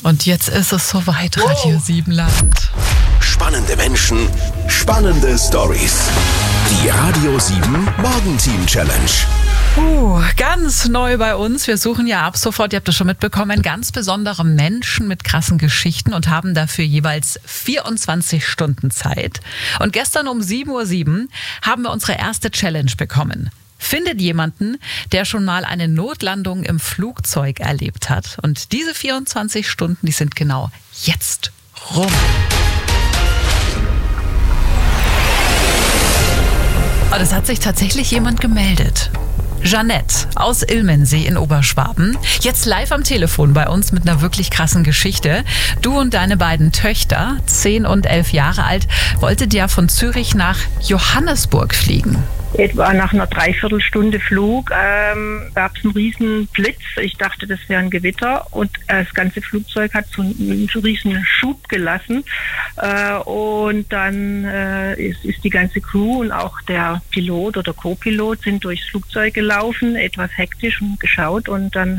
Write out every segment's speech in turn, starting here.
Und jetzt ist es soweit, Radio Siebenland. Spannende Menschen, spannende Stories. Die Radio 7 Morgenteam Challenge. Ganz neu bei uns. Wir suchen ja ab sofort, ihr habt das schon mitbekommen, ganz besondere Menschen mit krassen Geschichten und haben dafür jeweils 24 Stunden Zeit. Und gestern um 7:07 Uhr haben wir unsere erste Challenge bekommen. Findet jemanden, der schon mal eine Notlandung im Flugzeug erlebt hat. Und diese 24 Stunden, die sind genau jetzt rum. Oh, das hat sich tatsächlich jemand gemeldet. Jeanette aus Ilmensee in Oberschwaben. Jetzt live am Telefon bei uns mit einer wirklich krassen Geschichte. Du und deine beiden Töchter, 10 und 11 Jahre alt, wolltet ja von Zürich nach Johannesburg fliegen. Etwa nach einer Dreiviertelstunde Flug gab es einen riesen Blitz. Ich dachte, das wäre ein Gewitter und das ganze Flugzeug hat so einen riesen Schub gelassen. Und dann ist die ganze Crew und auch der Pilot oder Co-Pilot sind durchs Flugzeug gelaufen, etwas hektisch und geschaut. Und dann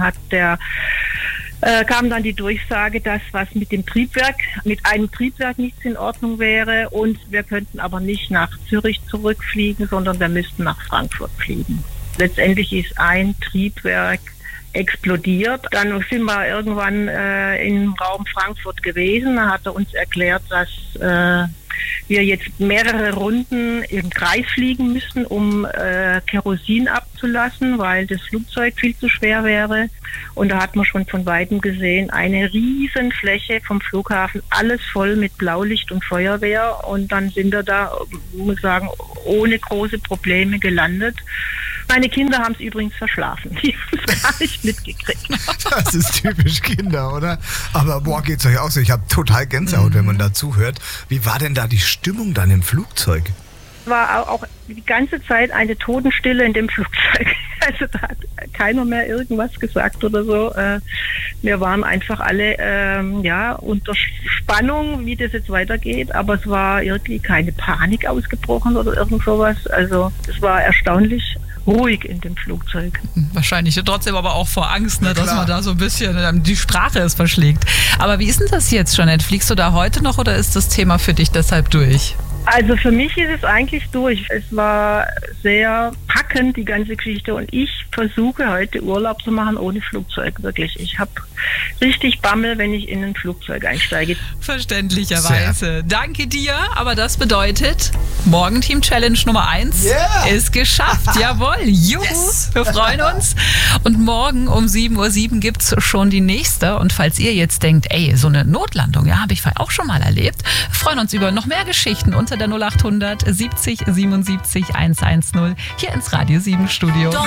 kam dann die Durchsage, dass was mit einem Triebwerk nichts in Ordnung wäre und wir könnten aber nicht nach Zürich zurückfliegen, sondern wir müssten nach Frankfurt fliegen. Letztendlich ist ein Triebwerk explodiert. Dann sind wir irgendwann im Raum Frankfurt gewesen. Da hat er uns erklärt, dass wir jetzt mehrere Runden im Kreis fliegen müssen, um Kerosin abzulassen, weil das Flugzeug viel zu schwer wäre. Und da hat man schon von Weitem gesehen, eine riesen Fläche vom Flughafen, alles voll mit Blaulicht und Feuerwehr. Und dann sind wir da, muss ich sagen, ohne große Probleme gelandet. Meine Kinder haben es übrigens verschlafen. Die haben es gar nicht mitgekriegt. Das ist typisch Kinder, oder? Aber geht's euch auch so? Ich habe total Gänsehaut, wenn man da zuhört. Wie war denn da die Stimmung dann im Flugzeug? War auch die ganze Zeit eine Totenstille in dem Flugzeug. Also da hat keiner mehr irgendwas gesagt oder so. Wir waren einfach alle unter Spannung, wie das jetzt weitergeht. Aber es war irgendwie keine Panik ausgebrochen oder irgend sowas. Also es war erstaunlich ruhig in dem Flugzeug. Wahrscheinlich trotzdem aber auch vor Angst, ne, dass man da so ein bisschen die Sprache es verschlägt. Aber wie ist denn das jetzt, Jeanette? Fliegst du da heute noch oder ist das Thema für dich deshalb durch? Also für mich ist es eigentlich durch. Es war sehr packend, die ganze Geschichte. Und ich versuche heute Urlaub zu machen ohne Flugzeug, wirklich. Ich habe richtig Bammel, wenn ich in ein Flugzeug einsteige. Verständlicherweise. Danke dir, aber das bedeutet, Morgenteam-Challenge Nummer 1 ist geschafft. Jawohl, juhu, wir freuen uns. Und morgen um 7:07 Uhr gibt es schon die nächste. Und falls ihr jetzt denkt, so eine Notlandung, habe ich auch schon mal erlebt, wir freuen uns über noch mehr Geschichten unter der 0800 70 77 110 hier ins Radio 7 Studio.